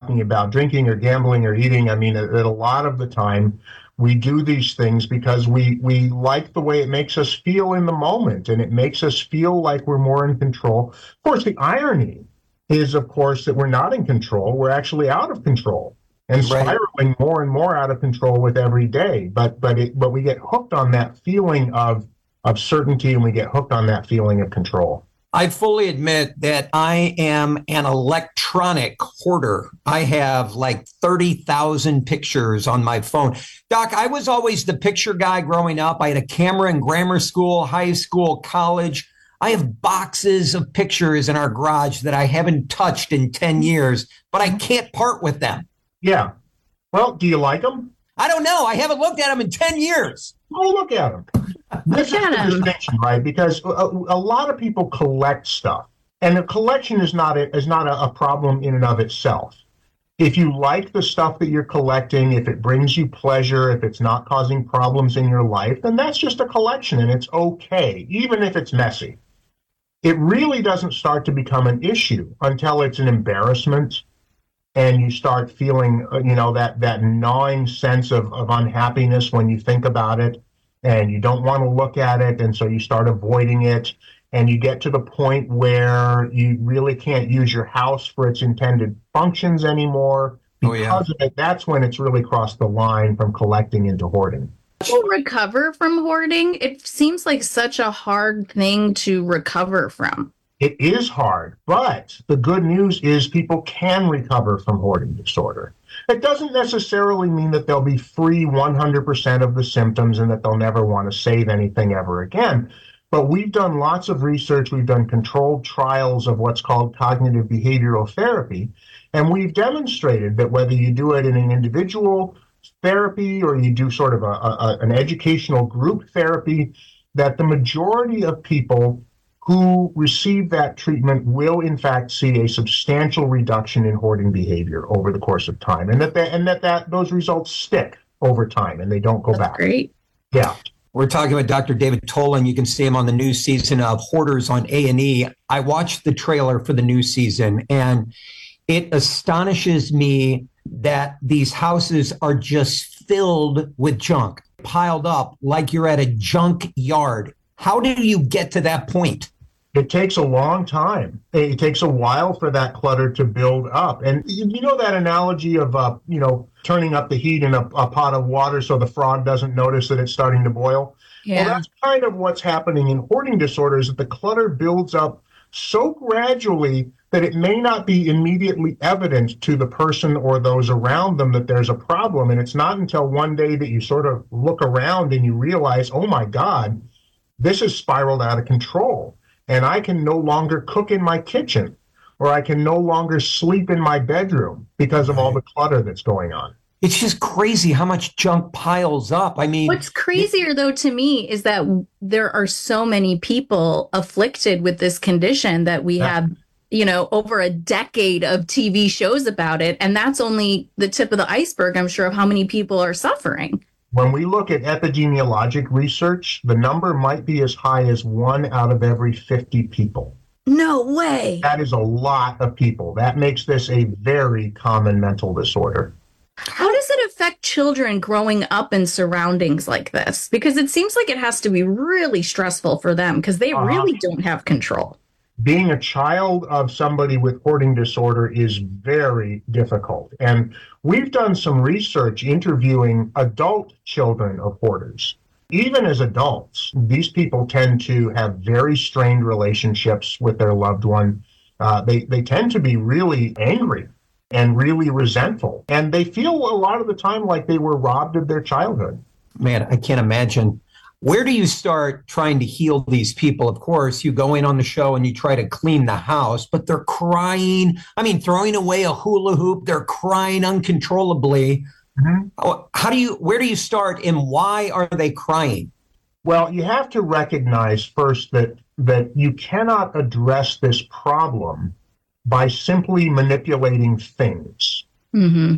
talking about, drinking or gambling or eating, I mean, that a lot of the time we do these things because we like the way it makes us feel in the moment, and it makes us feel like we're more in control. Of course, the irony is, of course, that we're not in control. We're actually out of control and Right. spiraling more and more out of control with every day. But we get hooked on that feeling of certainty, and we get hooked on that feeling of control. I fully admit that I am an electronic hoarder. I have like 30,000 pictures on my phone. Doc, I was always the picture guy growing up. I had a camera in grammar school, high school, college. I have boxes of pictures in our garage that I haven't touched in 10 years, but I can't part with them. Yeah. Well, do you like them? I don't know. I haven't looked at them in 10 years. Go look at them. This is the distinction, right? Because a lot of people collect stuff, and a collection is not a problem in and of itself. If you like the stuff that you're collecting, if it brings you pleasure, if it's not causing problems in your life, then that's just a collection, and it's okay, even if it's messy. It really doesn't start to become an issue until it's an embarrassment, and you start feeling, that gnawing sense of unhappiness when you think about it, and you don't want to look at it, and so you start avoiding it, and you get to the point where you really can't use your house for its intended functions anymore Oh, yeah. because of it. That's when it's really crossed the line from collecting into hoarding. People recover from hoarding? It seems like such a hard thing to recover from. It is hard, but the good news is people can recover from hoarding disorder. It doesn't necessarily mean that they'll be free 100% of the symptoms and that they'll never want to save anything ever again. But we've done lots of research. We've done controlled trials of what's called cognitive behavioral therapy. And we've demonstrated that whether you do it in an individual therapy or you do sort of an educational group therapy, that the majority of people who receive that treatment will in fact see a substantial reduction in hoarding behavior over the course of time, and that those results stick over time and they don't go back. Great. Yeah. We're talking about Dr. David Tolan. You can see him on the new season of Hoarders on A&E. I watched the trailer for the new season, and it astonishes me that these houses are just filled with junk, piled up like you're at a junk yard. How do you get to that point? It takes a long time. It takes a while for that clutter to build up. And you know that analogy of, turning up the heat in a pot of water so the frog doesn't notice that it's starting to boil? Yeah. Well, that's kind of what's happening in hoarding disorders, that the clutter builds up so gradually that it may not be immediately evident to the person or those around them that there's a problem. And it's not until one day that you sort of look around and you realize, oh my God, this has spiraled out of control. And I can no longer cook in my kitchen, or I can no longer sleep in my bedroom because of all the clutter that's going on. It's just crazy how much junk piles up. I mean, What's crazier, though, to me is that there are so many people afflicted with this condition that we have, over a decade of TV shows about it. And that's only the tip of the iceberg, I'm sure, of how many people are suffering. When we look at epidemiologic research, the number might be as high as 1 out of every 50 people. No way. That is a lot of people. That makes this a very common mental disorder. How does it affect children growing up in surroundings like this? Because it seems like it has to be really stressful for them because they really don't have control. Being a child of somebody with hoarding disorder is very difficult. And we've done some research interviewing adult children of hoarders. Even as adults, these people tend to have very strained relationships with their loved one. They tend to be really angry and really resentful. And they feel a lot of the time like they were robbed of their childhood. man, I can't imagine. Where do you start trying to heal these people? Of course, you go in on the show and you try to clean the house, but they're crying. I mean, throwing away a hula hoop, they're crying uncontrollably. Mm-hmm. Where do you start and why are they crying? Well, you have to recognize first that you cannot address this problem by simply manipulating things. Mm-hmm.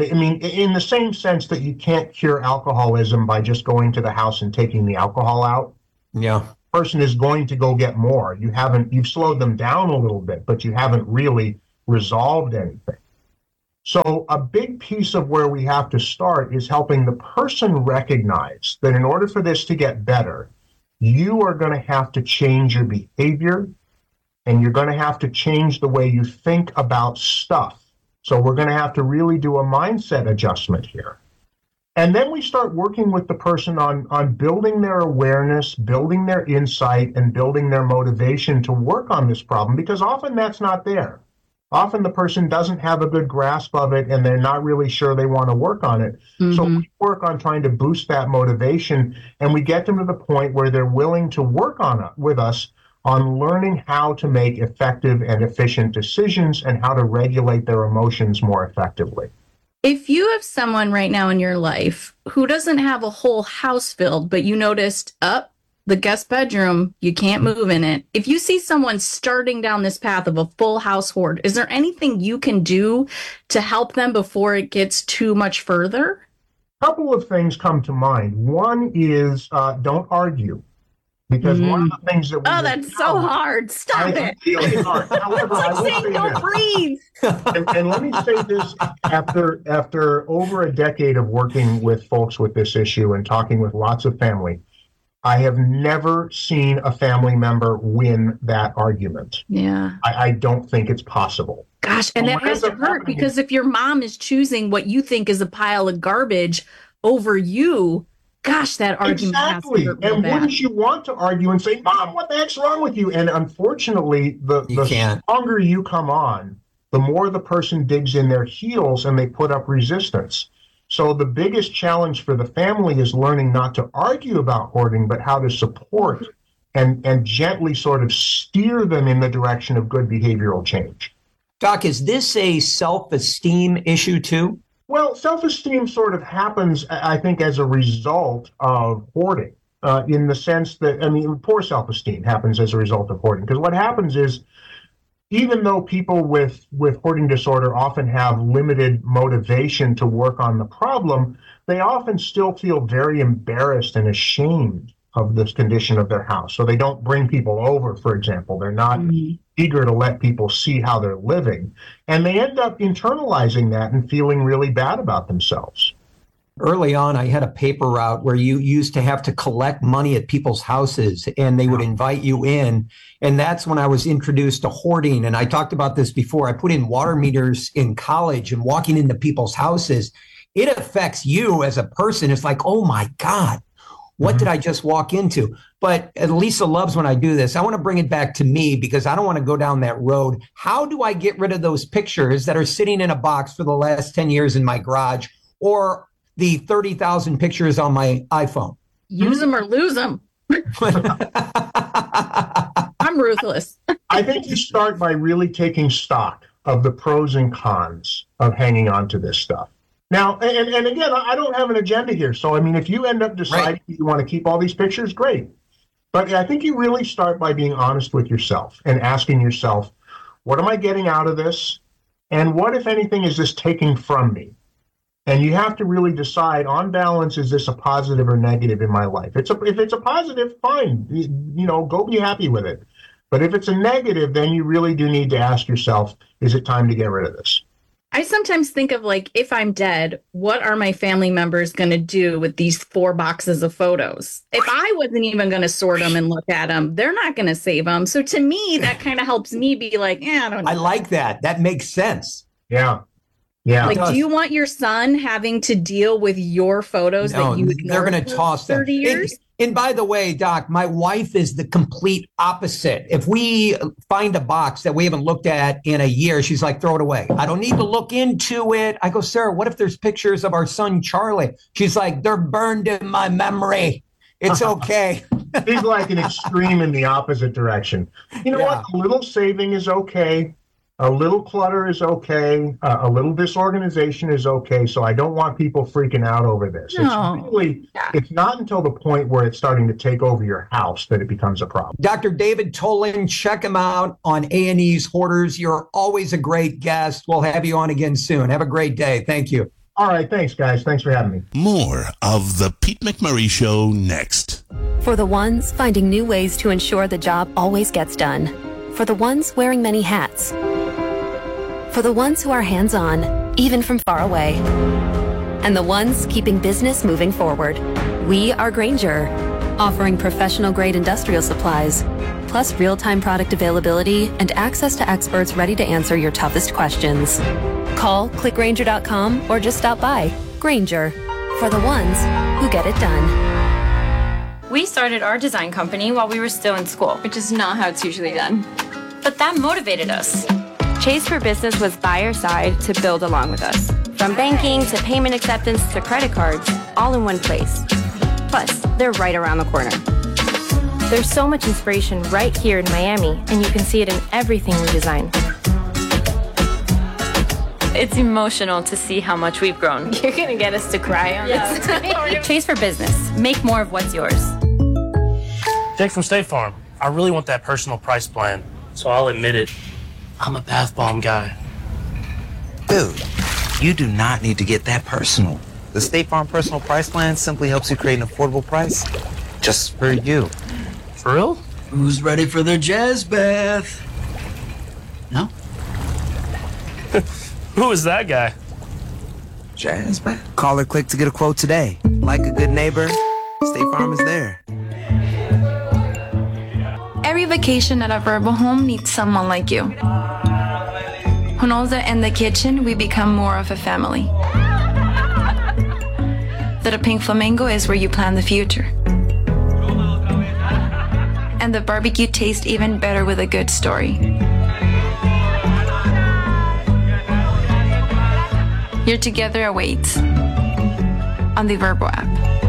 In the same sense that you can't cure alcoholism by just going to the house and taking the alcohol out. Yeah. The person is going to go get more. You've slowed them down a little bit, but you haven't really resolved anything. So a big piece of where we have to start is helping the person recognize that in order for this to get better, you are going to have to change your behavior and you're going to have to change the way you think about stuff. So we're going to have to really do a mindset adjustment here. And then we start working with the person on building their awareness, building their insight, and building their motivation to work on this problem, because often that's not there. Often the person doesn't have a good grasp of it and they're not really sure they want to work on it. Mm-hmm. So we work on trying to boost that motivation, and we get them to the point where they're willing to work on with us on learning how to make effective and efficient decisions and how to regulate their emotions more effectively. If you have someone right now in your life who doesn't have a whole house filled, but you noticed the guest bedroom, you can't move in it. If you see someone starting down this path of a full house hoard, is there anything you can do to help them before it gets too much further? A couple of things come to mind. One is don't argue. Because one of the things that we that's so hard. Stop it. Really hard. However, it's like saying don't breathe. And let me say this, after over a decade of working with folks with this issue and talking with lots of family, I have never seen a family member win that argument. Yeah. I don't think it's possible. Gosh, and that has to hurt, because if your mom is choosing what you think is a pile of garbage over you, gosh, that argument has to hurt real bad. Wouldn't you want to argue and say, Mom, what the heck's wrong with you? And unfortunately, the stronger you come on, the more the person digs in their heels and they put up resistance. So the biggest challenge for the family is learning not to argue about hoarding, but how to support and gently sort of steer them in the direction of good behavioral change. Doc, is this a self-esteem issue too? Well, self-esteem sort of happens, I think, as a result of hoarding, in the sense that, poor self-esteem happens as a result of hoarding. Because what happens is, even though people with hoarding disorder often have limited motivation to work on the problem, they often still feel very embarrassed and ashamed of this condition of their house. So they don't bring people over, for example. They're not eager to let people see how they're living. And they end up internalizing that and feeling really bad about themselves. Early on, I had a paper route where you used to have to collect money at people's houses and they would invite you in. And that's when I was introduced to hoarding. And I talked about this before. I put in water meters in college, and walking into people's houses, it affects you as a person. It's like, oh my God, what did I just walk into? But Lisa loves when I do this. I want to bring it back to me because I don't want to go down that road. How do I get rid of those pictures that are sitting in a box for the last 10 years in my garage, or the 30,000 pictures on my iPhone? Use them or lose them. I'm ruthless. I think you start by really taking stock of the pros and cons of hanging on to this stuff. Now, and again, I don't have an agenda here. So, if you end up deciding you want to keep all these pictures, great. But I think you really start by being honest with yourself and asking yourself, what am I getting out of this? And what, if anything, is this taking from me? And you have to really decide, on balance, is this a positive or negative in my life? If it's a positive, fine, go be happy with it. But if it's a negative, then you really do need to ask yourself, is it time to get rid of this? I sometimes think of, if I'm dead, what are my family members going to do with these 4 boxes of photos? If I wasn't even going to sort them and look at them, they're not going to save them. So to me, that kind of helps me be like, I don't know. I like that. That makes sense. Yeah. Yeah. Do you want your son having to deal with your photos that you ignored? They're going to toss them. 30 years? And by the way, Doc, my wife is the complete opposite. If we find a box that we haven't looked at in a year, she's like, throw it away. I don't need to look into it. I go, Sarah, what if there's pictures of our son, Charlie? She's like, they're burned in my memory. It's okay. He's like an extreme in the opposite direction. You know what? A little saving is okay. A little clutter is okay. A little disorganization is okay. So I don't want people freaking out over this. No. It's not until the point where it's starting to take over your house that it becomes a problem. Dr. David Tolan, check him out on A&E's Hoarders. You're always a great guest. We'll have you on again soon. Have a great day. Thank you. All right. Thanks, guys. Thanks for having me. More of The Pete McMurray Show next. For the ones finding new ways to ensure the job always gets done. For the ones wearing many hats. For the ones who are hands-on even from far away. And the ones keeping business moving forward. We are Grainger, offering professional-grade industrial supplies, plus real-time product availability and access to experts ready to answer your toughest questions. Call, click Grainger.com, or just stop by. Grainger, for the ones who get it done. We started our design company while we were still in school, which is not how it's usually done. But that motivated us. Chase for Business was by our side to build along with us. From banking to payment acceptance to credit cards, all in one place. Plus, they're right around the corner. There's so much inspiration right here in Miami, and you can see it in everything we design. It's emotional to see how much we've grown. You're gonna get us to cry on this. Chase for Business. Make more of what's yours. Jake from State Farm. I really want that personal price plan, so I'll admit it. I'm a bath bomb guy. Dude, you do not need to get that personal. The State Farm Personal Price Plan simply helps you create an affordable price just for you. For real? Who's ready for their jazz bath? No? Who is that guy? Jazz bath? Call or click to get a quote today. Like a good neighbor, State Farm is there. Every vacation at a Verbo home needs someone like you, who knows that in the kitchen we become more of a family. That a pink flamingo is where you plan the future. And the barbecue tastes even better with a good story. Your together awaits on the Verbo app.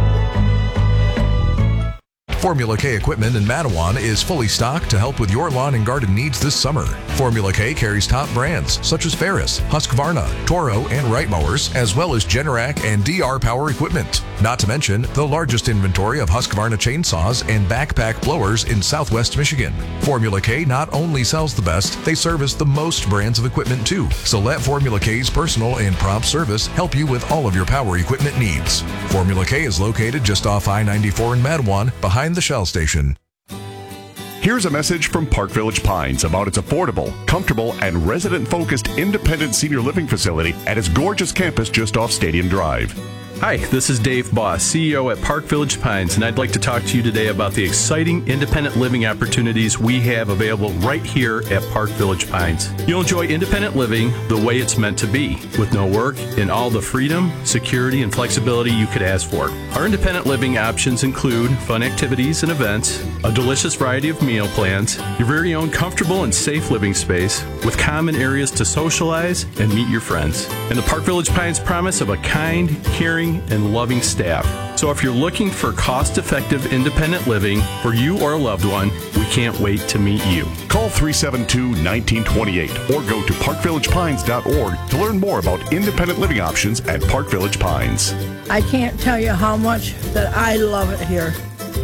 Formula K equipment in Mattawan is fully stocked to help with your lawn and garden needs this summer. Formula K carries top brands such as Ferris, Husqvarna, Toro, and Wright mowers, as well as Generac and DR Power equipment. Not to mention the largest inventory of Husqvarna chainsaws and backpack blowers in Southwest Michigan. Formula K not only sells the best, they service the most brands of equipment too. So let Formula K's personal and prompt service help you with all of your power equipment needs. Formula K is located just off I-94 in Mattawan, behind the Shell station. Here's a message from Park Village Pines about its affordable, comfortable, and resident-focused independent senior living facility at its gorgeous campus just off Stadium Drive. Hi, this is Dave Boss, CEO at Park Village Pines, and I'd like to talk to you today about the exciting independent living opportunities we have available right here at Park Village Pines. You'll enjoy independent living the way it's meant to be, with no work and all the freedom, security, and flexibility you could ask for. Our independent living options include fun activities and events, a delicious variety of meal plans, your very own comfortable and safe living space, with common areas to socialize and meet your friends, and the Park Village Pines promise of a kind, caring, and loving staff. So if you're looking for cost-effective independent living for you or a loved one, we can't wait to meet you. Call 372-1928 or go to parkvillagepines.org to learn more about independent living options at Park Village Pines. I can't tell you how much that I love it here.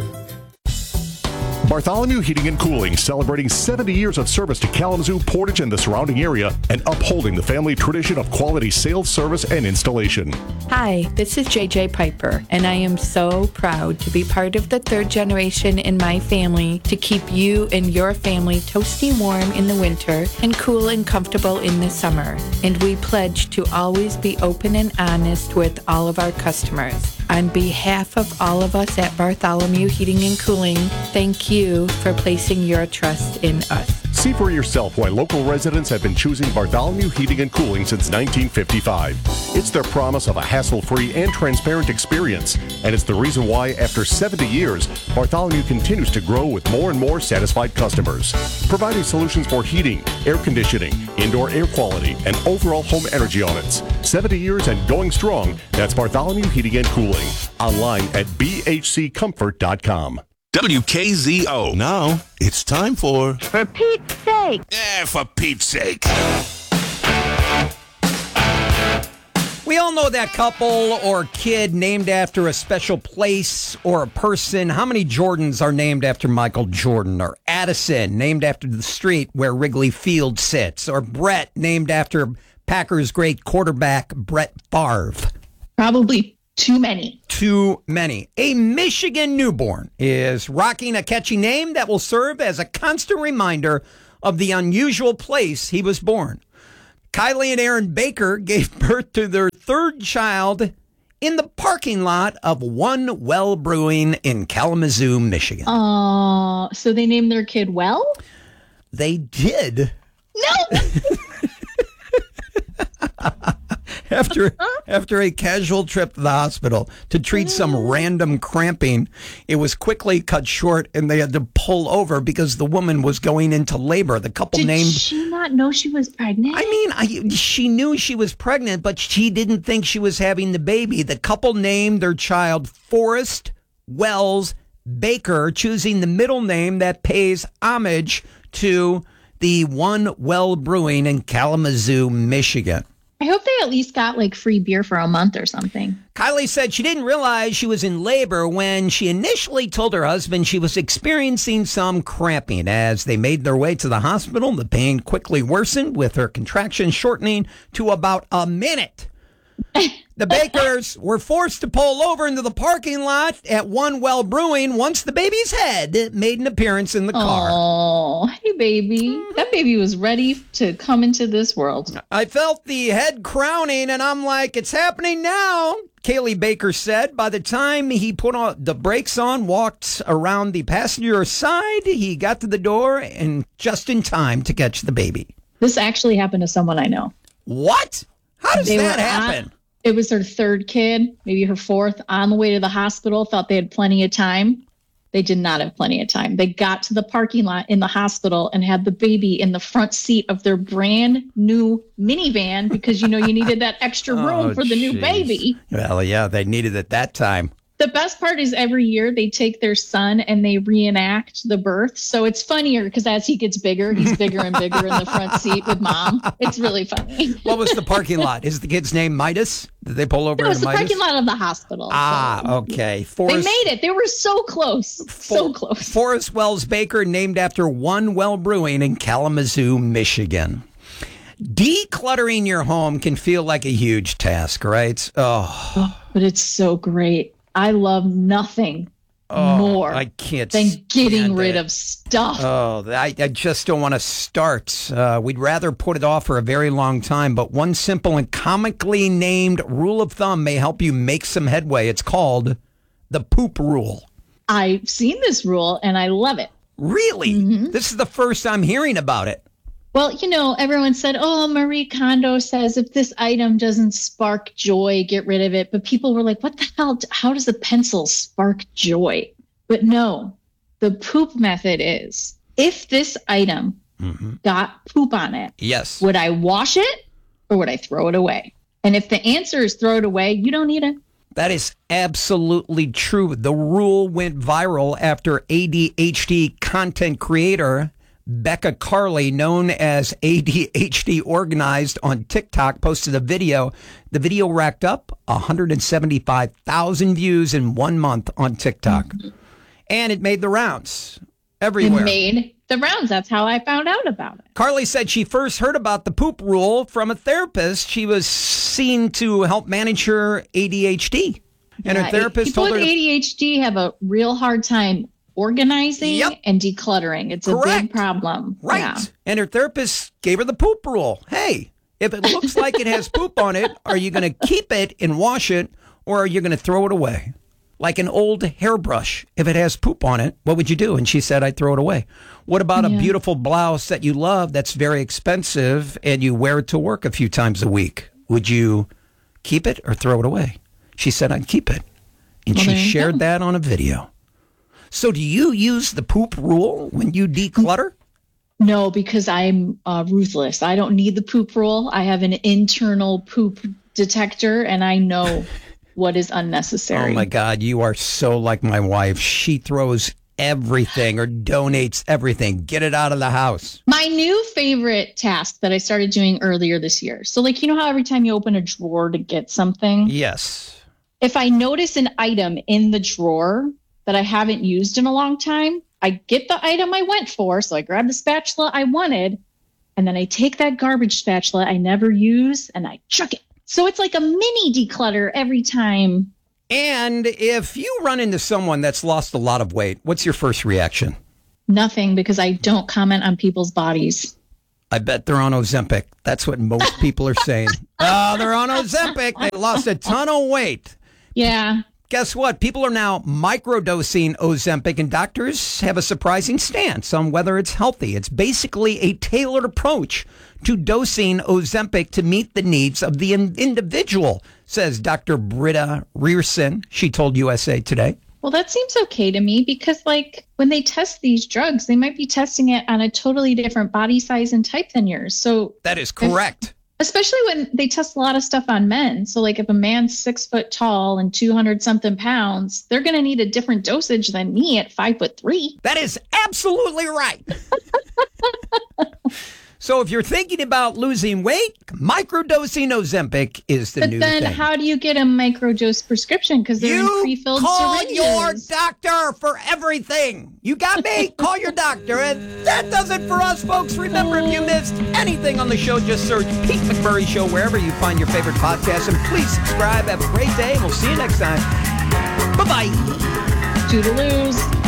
Bartholomew Heating and Cooling, celebrating 70 years of service to Kalamazoo, Portage, and the surrounding area, and upholding the family tradition of quality sales, service, and installation. Hi, this is JJ Piper, and I am so proud to be part of the third generation in my family to keep you and your family toasty warm in the winter and cool and comfortable in the summer. And we pledge to always be open and honest with all of our customers. On behalf of all of us at Bartholomew Heating and Cooling, thank you for placing your trust in us. See for yourself why local residents have been choosing Bartholomew Heating and Cooling since 1955. It's their promise of a hassle-free and transparent experience, and it's the reason why, after 70 years, Bartholomew continues to grow with more and more satisfied customers. Providing solutions for heating, air conditioning, indoor air quality, and overall home energy audits. 70 years and going strong, that's Bartholomew Heating and Cooling. Online at bhccomfort.com. WKZO. Now it's time for Pete's sake. For Pete's sake. We all know that couple or kid named after a special place or a person. How many Jordans are named after Michael Jordan? Or Addison, named after the street where Wrigley Field sits? Or Brett, named after Packers great quarterback Brett Favre? Probably too many. Too many. A Michigan newborn is rocking a catchy name that will serve as a constant reminder of the unusual place he was born. Kylie and Aaron Baker gave birth to their third child in the parking lot of One Well Brewing in Kalamazoo, Michigan. So they named their kid Well? They did. No. After a casual trip to the hospital to treat some random cramping, it was quickly cut short and they had to pull over because the woman was going into labor. The couple Did she not know she was pregnant? I mean, she knew she was pregnant, but she didn't think she was having the baby. The couple named their child Forrest Wells Baker, choosing the middle name that pays homage to the One Well Brewing in Kalamazoo, Michigan. I hope they at least got like free beer for a month or something. Kylie said she didn't realize she was in labor when she initially told her husband she was experiencing some cramping. As they made their way to the hospital, the pain quickly worsened, with her contractions shortening to about a minute. The Bakers were forced to pull over into the parking lot at One Well Brewing once the baby's head made an appearance in the car. Oh, hey, baby. That baby was ready to come into this world. I felt the head crowning, and I'm like, it's happening now, Kaylee Baker said. By the time he put on the brakes on, walked around the passenger side, he got to the door and just in time to catch the baby. This actually happened to someone I know. What? How does that happen? It was her third kid, maybe her fourth, on the way to the hospital, thought they had plenty of time. They did not have plenty of time. They got to the parking lot in the hospital and had the baby in the front seat of their brand new minivan because, you needed that extra room for the new baby. Well, yeah, they needed it that time. The best part is every year they take their son and they reenact the birth. So it's funnier because as he gets bigger, he's bigger and bigger in the front seat with mom. It's really funny. What was the parking lot? Is the kid's name Midas? Did they pull over? It was the Midas? parking lot of the hospital. Okay. They made it. They were so close. So close. Forrest Wells Baker, named after One Well Brewing in Kalamazoo, Michigan. Decluttering your home can feel like a huge task, right? Oh, but it's so great. I love nothing more I can't than getting stand rid it. of stuff. Oh, I just don't want to start. We'd rather put it off for a very long time, but one simple and comically named rule of thumb may help you make some headway. It's called the poop rule. I've seen this rule and I love it. Really? Mm-hmm. This is the first I'm hearing about it. Well, everyone said, Marie Kondo says if this item doesn't spark joy, get rid of it. But people were like, what the hell? How does a pencil spark joy? But no, the poop method is if this item got poop on it, yes, would I wash it or would I throw it away? And if the answer is throw it away, you don't need it. That is absolutely true. The rule went viral after ADHD content creator Becca Carley, known as ADHD Organized on TikTok, posted a video. The video racked up 175,000 views in 1 month on TikTok. And it made the rounds everywhere. It made the rounds. That's how I found out about it. Carley said she first heard about the poop rule from a therapist. She was seen to help manage her ADHD. And her therapist people told her with ADHD have a real hard time organizing and decluttering. It's a big problem. Right. Yeah. And her therapist gave her the poop rule. Hey, if it looks like it has poop on it, are you going to keep it and wash it, or are you going to throw it away? Like an old hairbrush. If it has poop on it, what would you do? And she said, I'd throw it away. What about a beautiful blouse that you love that's very expensive and you wear it to work a few times a week? Would you keep it or throw it away? She said, I'd keep it. And she shared that on a video. So do you use the poop rule when you declutter? No, because I'm ruthless. I don't need the poop rule. I have an internal poop detector, and I know what is unnecessary. Oh, my God. You are so like my wife. She throws everything or donates everything. Get it out of the house. My new favorite task that I started doing earlier this year. So, how every time you open a drawer to get something? Yes. If I notice an item in the drawer that I haven't used in a long time, I get the item I went for. So I grab the spatula I wanted, and then I take that garbage spatula I never use and I chuck it. So it's like a mini declutter every time. And if you run into someone that's lost a lot of weight, what's your first reaction? Nothing, because I don't comment on people's bodies. I bet they're on Ozempic. That's what most people are saying. Oh, they're on Ozempic. They lost a ton of weight. Yeah. Guess what? People are now microdosing Ozempic, and doctors have a surprising stance on whether it's healthy. It's basically a tailored approach to dosing Ozempic to meet the needs of the individual, says Dr. Britta Rierson. She told USA Today. Well, that seems okay to me because, like, when they test these drugs, they might be testing it on a totally different body size and type than yours. So that is correct. Especially when they test a lot of stuff on men. So, like, if a man's 6 foot tall and 200 something pounds, they're going to need a different dosage than me at 5'3". That is absolutely right. So if you're thinking about losing weight, microdosing Ozempic is the new thing. But then how do you get a microdose prescription? Because they're in pre-filled syringes. You call your doctor for everything. You got me? Call your doctor. And that does it for us, folks. Remember, if you missed anything on the show, just search Pete McMurray Show wherever you find your favorite podcast. And please subscribe. Have a great day. We'll see you next time. Bye-bye. Toodaloos.